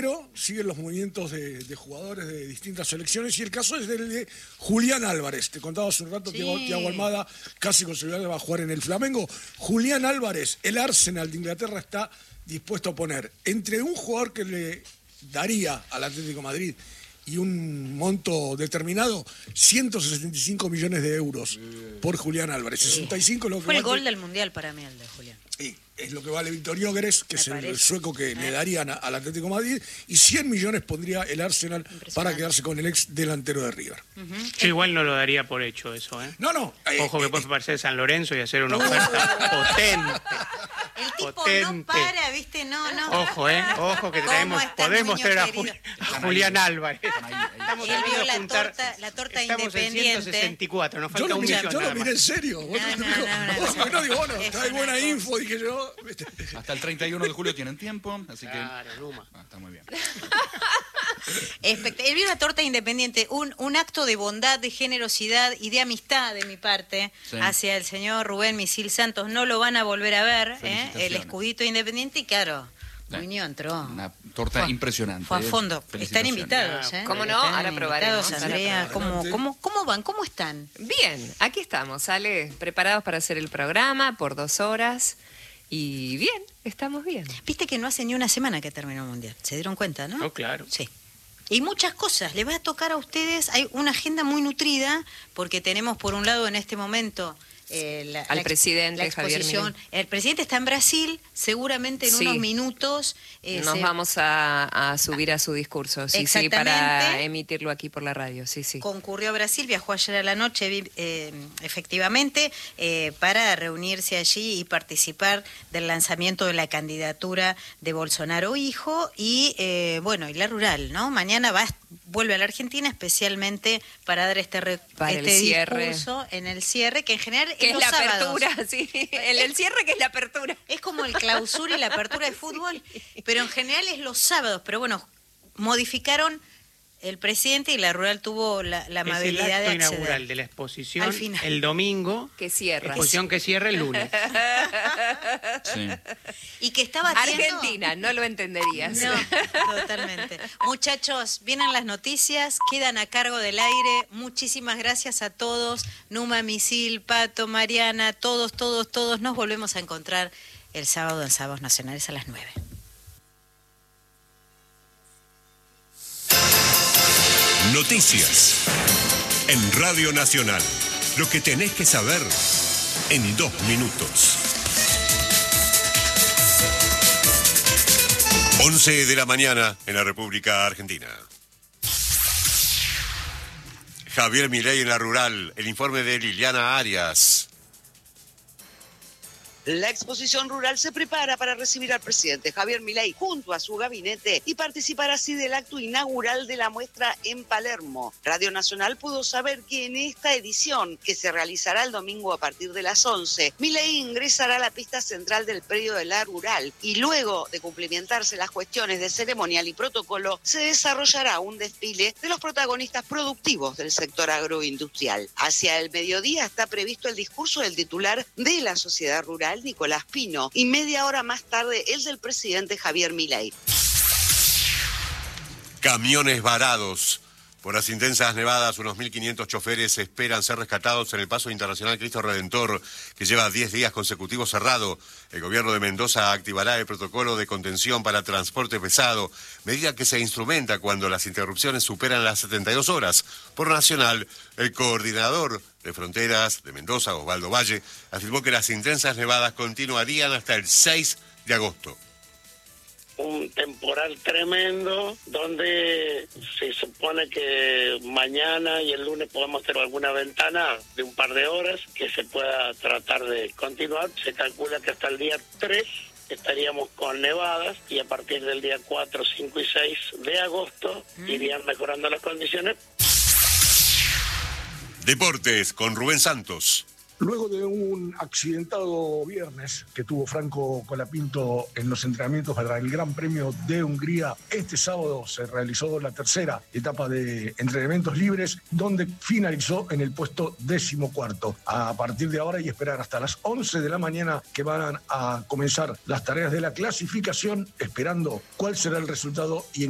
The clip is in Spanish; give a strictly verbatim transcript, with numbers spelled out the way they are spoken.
pero siguen los movimientos de, de jugadores de distintas selecciones, y el caso es del de Julián Álvarez. Te contaba hace un rato que sí. Thiago Almada casi con seguridad va a jugar en el Flamengo. Julián Álvarez, el Arsenal de Inglaterra está dispuesto a poner entre un jugador que le daría al Atlético de Madrid y un monto determinado, ciento sesenta y cinco millones de euros por Julián Álvarez. sesenta y cinco lo que fue el vale... gol del Mundial para mí, el de Julián. Sí, es lo que vale Víctor Gyökeres, que Me es el, el sueco que ¿Eh? le darían a, al Atlético de Madrid, y cien millones pondría el Arsenal para quedarse con el ex delantero de River. Uh-huh. Yo igual no lo daría por hecho eso, ¿eh? No, no. Eh, Ojo que eh, puede parecer San Lorenzo y hacer una oferta potente. El tipo potente. no para, ¿viste? No, no. Ojo, ¿eh? Ojo que traemos, podemos traer a, Juli, a Julián Álvarez. Estamos Él vio la juntar, torta, la torta estamos independiente. En ciento sesenta y cuatro, nos falta yo un miré, millón. Yo lo miré en serio. No, no, no, no, no, digo, bueno, trae buena info, dije yo. Hasta el treinta y uno de julio tienen tiempo, así que... Claro, Luma. Ah, está muy bien. Él vio la torta independiente, un, un acto de bondad, de generosidad y de amistad de mi parte sí. hacia el señor Rubén Misil Santos. No lo van a volver a ver, ¿eh? El escudito independiente, y claro, Muñoz entró. Una torta fue, impresionante. Fue a fondo. Están invitados, ¿eh? ¿Cómo no? Están Ahora probaremos. Andrea, ¿cómo, cómo, ¿cómo van? ¿Cómo están? Bien, aquí estamos, Ale, preparados para hacer el programa por dos horas. Y bien, estamos bien. Viste que no hace ni una semana que terminó el Mundial. ¿Se dieron cuenta, no? Oh, claro. Sí. Y muchas cosas. Les va a tocar a ustedes. Hay una agenda muy nutrida, porque tenemos por un lado en este momento... Eh, la, al la, presidente la exposición. Javier Milei. El presidente está en Brasil, seguramente en sí. unos minutos. Eh, Nos se... vamos a, a subir a su discurso, sí, sí, para emitirlo aquí por la radio, sí, sí. Concurrió a Brasil, viajó ayer a la noche, eh, efectivamente, eh, para reunirse allí y participar del lanzamiento de la candidatura de Bolsonaro hijo, y eh, bueno, y la rural, ¿no? Mañana va, vuelve a la Argentina especialmente para dar este, re, para este el cierre. discurso en el cierre, que en general que es la sábados. apertura, sí. El, el cierre que es la apertura. Es como el clausura y la apertura de fútbol, pero en general es los sábados. Pero bueno, modificaron el presidente y la rural tuvo la, la amabilidad de acceder. Es el acto inaugural de la exposición al final. El domingo. Que cierra. Exposición que cierra el lunes. Sí. Y que estaba haciendo... Argentina, no lo entenderías. No, totalmente. Muchachos, vienen las noticias, quedan a cargo del aire. Muchísimas gracias a todos. Numa, Misil, Pato, Mariana, todos, todos, todos. Nos volvemos a encontrar el sábado en Sábados Nacionales a las nueve. Noticias en Radio Nacional. Lo que tenés que saber en dos minutos. once de la mañana en la República Argentina. Javier Milei en la rural. El informe de Liliana Arias. La exposición rural se prepara para recibir al presidente Javier Milei junto a su gabinete y participar así del acto inaugural de la muestra en Palermo. Radio Nacional pudo saber que en esta edición, que se realizará el domingo a partir de las once, Milei ingresará a la pista central del predio de la rural y luego de cumplimentarse las cuestiones de ceremonial y protocolo, se desarrollará un desfile de los protagonistas productivos del sector agroindustrial. Hacia el mediodía está previsto el discurso del titular de la sociedad rural, Nicolás Pino, y media hora más tarde el del presidente Javier Milei. Camiones varados. Por las intensas nevadas, unos mil quinientos choferes esperan ser rescatados en el Paso Internacional Cristo Redentor, que lleva diez días consecutivos cerrado. El gobierno de Mendoza activará el protocolo de contención para transporte pesado, medida que se instrumenta cuando las interrupciones superan las setenta y dos horas. Por Nacional, el coordinador de Fronteras de Mendoza, Osvaldo Valle, afirmó que las intensas nevadas continuarían hasta el seis de agosto. Un temporal tremendo donde se supone que mañana y el lunes podemos tener alguna ventana de un par de horas que se pueda tratar de continuar. Se calcula que hasta el día tres estaríamos con nevadas y a partir del día cuatro, cinco y seis de agosto mm. irían mejorando las condiciones. Deportes con Rubén Santos. Luego de un accidentado viernes que tuvo Franco Colapinto en los entrenamientos para el Gran Premio de Hungría, este sábado se realizó la tercera etapa de entrenamientos libres, donde finalizó en el puesto decimocuarto. A partir de ahora y esperar hasta las once de la mañana que van a comenzar las tareas de la clasificación, esperando cuál será el resultado y en